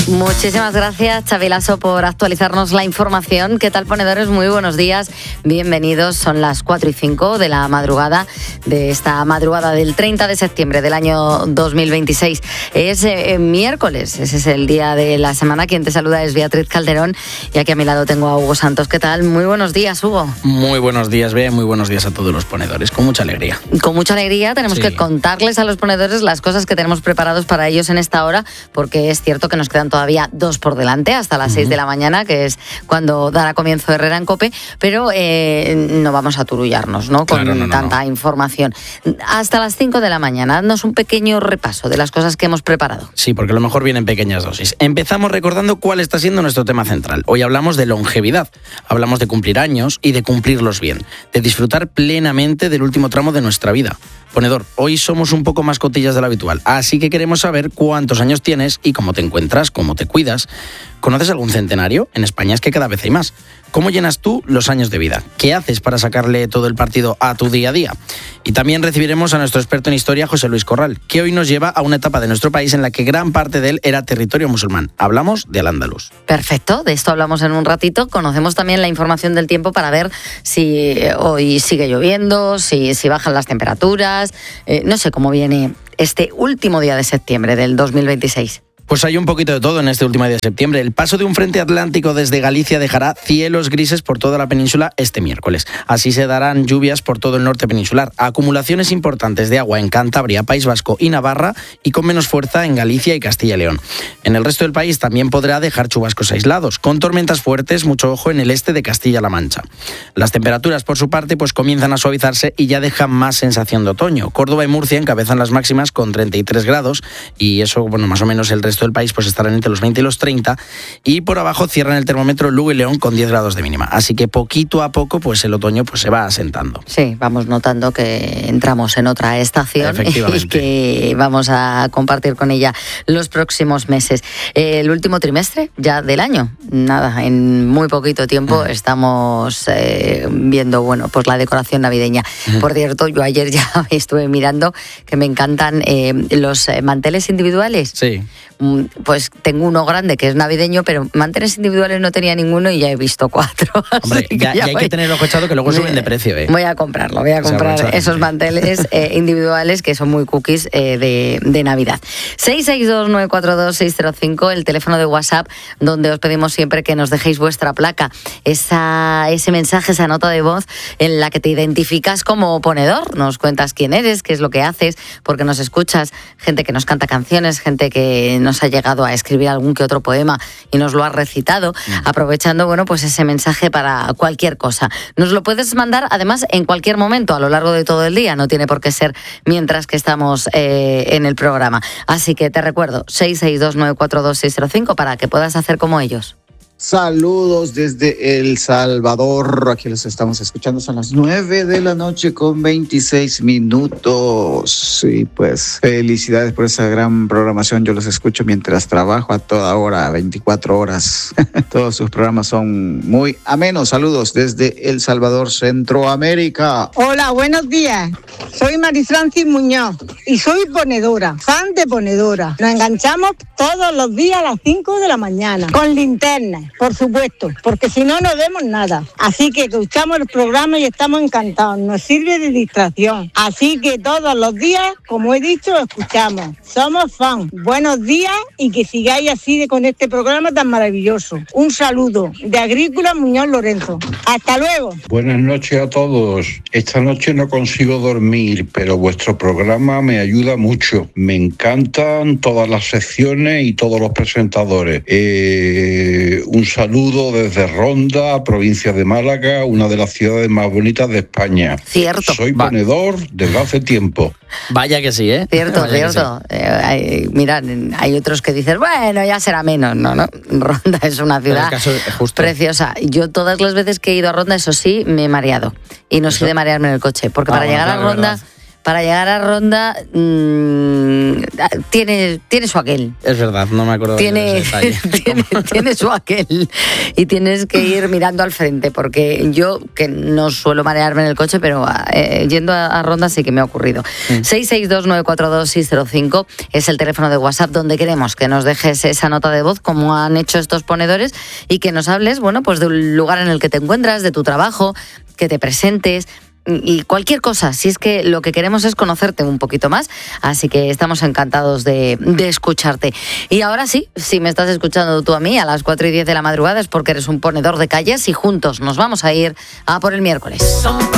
Muchísimas gracias, Xavi Lasso, por actualizarnos la información. ¿Qué tal, ponedores? Muy buenos días, bienvenidos. Son las 4:05 de la madrugada, de esta madrugada del 30 de septiembre del año 2026. Es miércoles, ese es el día de la semana. Quien te saluda es Beatriz Calderón y aquí a mi lado tengo a Hugo Santos. ¿Qué tal? Muy buenos días, Hugo. Muy buenos días, Bea, muy buenos días a todos los ponedores, con mucha alegría. Con mucha alegría tenemos que contarles a los ponedores las cosas que tenemos preparados para ellos en esta hora, porque es cierto que nos quedan todavía 2 por delante, hasta las 6 de la mañana, que es cuando dará comienzo Herrera en COPE, pero no vamos a turullarnos, ¿no? Con tanta información. Hasta las 5 de la mañana, haznos un pequeño repaso de las cosas que hemos preparado. Sí, porque a lo mejor vienen pequeñas dosis. Empezamos recordando cuál está siendo nuestro tema central. Hoy hablamos de longevidad, hablamos de cumplir años y de cumplirlos bien, de disfrutar plenamente del último tramo de nuestra vida. Ponedor, hoy somos un poco más cotillas de lo habitual, así que queremos saber cuántos años tienes y cómo te encuentras, cómo te cuidas. ¿Conoces algún centenario? En España es que cada vez hay más. ¿Cómo llenas tú los años de vida? ¿Qué haces para sacarle todo el partido a tu día a día? Y también recibiremos a nuestro experto en historia, José Luis Corral, que hoy nos lleva a una etapa de nuestro país en la que gran parte de él era territorio musulmán. Hablamos de Al-Ándalus. Perfecto, de esto hablamos en un ratito. Conocemos también la información del tiempo para ver si hoy sigue lloviendo, si bajan las temperaturas. No sé cómo viene este último día de septiembre del 2026. Pues hay un poquito de todo en este último día de septiembre. El paso de un frente atlántico desde Galicia dejará cielos grises por toda la península este miércoles. Así se darán lluvias por todo el norte peninsular. Acumulaciones importantes de agua en Cantabria, País Vasco y Navarra, y con menos fuerza en Galicia y Castilla y León. En el resto del país también podrá dejar chubascos aislados, con tormentas fuertes, mucho ojo en el este de Castilla-La Mancha. Las temperaturas, por su parte, pues comienzan a suavizarse y ya dejan más sensación de otoño. Córdoba y Murcia encabezan las máximas con 33 grados, y eso, bueno, más o menos el resto del país pues estarán entre los 20 y los 30, y por abajo cierran el termómetro Lugo y León con 10 grados de mínima. Así que poquito a poco pues el otoño pues se va asentando. Sí, vamos notando que entramos en otra estación y que vamos a compartir con ella los próximos meses. El último trimestre ya del año, nada, en muy poquito tiempo estamos viendo, bueno, pues la decoración navideña. Por cierto, yo ayer ya estuve mirando que me encantan los manteles individuales. Sí. Pues tengo uno grande que es navideño, pero manteles individuales no tenía ninguno y ya he visto 4. Hombre, ya hay que tener ojo echado, que luego suben de precio. Voy a comprarlo, esos manteles individuales que son muy cookies de Navidad. 662-942-605, el teléfono de WhatsApp, donde os pedimos siempre que nos dejéis vuestra placa, ese mensaje, esa nota de voz en la que te identificas como ponedor, nos cuentas quién eres, qué es lo que haces, porque nos escuchas, gente que nos canta canciones, gente que nos ha llegado a escribir algún que otro poema y nos lo ha recitado, aprovechando, bueno, pues ese mensaje para cualquier cosa. Nos lo puedes mandar, además, en cualquier momento, a lo largo de todo el día, no tiene por qué ser mientras que estamos en el programa. Así que te recuerdo, 662-942-605 para que puedas hacer como ellos. Saludos desde El Salvador, aquí los estamos escuchando, son las 9 de la noche con 26 minutos. Y pues felicidades por esa gran programación, yo los escucho mientras trabajo a toda hora, 24 horas. Todos sus programas son muy amenos. Saludos desde El Salvador, Centroamérica. Hola, buenos días. Soy Marisfrancis Muñoz y soy ponedora, fan de ponedora. Nos enganchamos todos los días a las 5 de la mañana, con linterna. Por supuesto, porque si no, no vemos nada. Así que escuchamos el programa y estamos encantados. Nos sirve de distracción. Así que todos los días, como he dicho, escuchamos. Somos fan. Buenos días y que sigáis así con este programa tan maravilloso. Un saludo de Agrícola Muñoz Lorenzo. Hasta luego. Buenas noches a todos. Esta noche no consigo dormir, pero vuestro programa me ayuda mucho. Me encantan todas las secciones y todos los presentadores. Un saludo desde Ronda, provincia de Málaga, una de las ciudades más bonitas de España. Cierto. Soy ponedor desde hace tiempo. Vaya que sí, ¿eh? Cierto. Mirad, hay otros que dicen, bueno, ya será menos. No. Ronda es una ciudad preciosa. Yo todas las veces que he ido a Ronda, eso sí, me he mareado. Y no soy de marearme en el coche, porque para llegar a Ronda... para llegar a Ronda tiene su aquel. Es verdad, no me acuerdo de ese detalle. Tiene su aquel. Y tienes que ir mirando al frente, porque yo, que no suelo marearme en el coche, pero yendo a Ronda sí que me ha ocurrido. 662-942-605 es el teléfono de WhatsApp donde queremos que nos dejes esa nota de voz, como han hecho estos ponedores, y que nos hables, bueno, pues del lugar en el que te encuentras, de tu trabajo, que te presentes y cualquier cosa. Si es que lo que queremos es conocerte un poquito más, así que estamos encantados de escucharte. Y ahora sí, si me estás escuchando tú a mí a las 4:10 de la madrugada, es porque eres un ponedor de calles y juntos nos vamos a ir a por el miércoles.